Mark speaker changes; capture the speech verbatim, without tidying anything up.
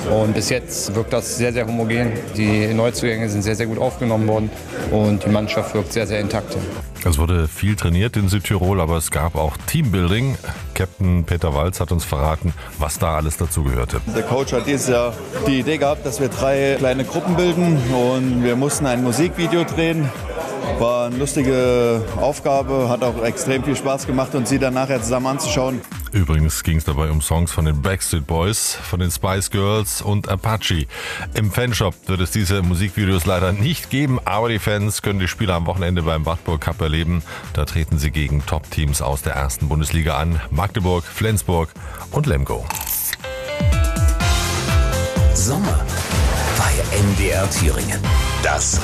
Speaker 1: Und bis jetzt wirkt das sehr, sehr homogen. Die Neuzugänge sind sehr, sehr gut aufgenommen worden und die Mannschaft wirkt sehr, sehr intakt.
Speaker 2: Es wurde viel trainiert in Südtirol, aber es gab auch Teambuilding. Captain Peter Walz hat uns verraten, was da alles dazu gehörte.
Speaker 3: Der Coach hat dieses Jahr die Idee gehabt, dass wir drei kleine Gruppen bilden und wir mussten ein Musikvideo drehen. War eine lustige Aufgabe, hat auch extrem viel Spaß gemacht, uns sie dann nachher zusammen anzuschauen.
Speaker 2: Übrigens ging es dabei um Songs von den Backstreet Boys, von den Spice Girls und Apache. Im Fanshop wird es diese Musikvideos leider nicht geben, aber die Fans können die Spiele am Wochenende beim Wartburg Cup erleben. Da treten sie gegen Top-Teams aus der ersten Bundesliga an: Magdeburg, Flensburg und Lemgo.
Speaker 4: Sommer bei M D R Thüringen. Das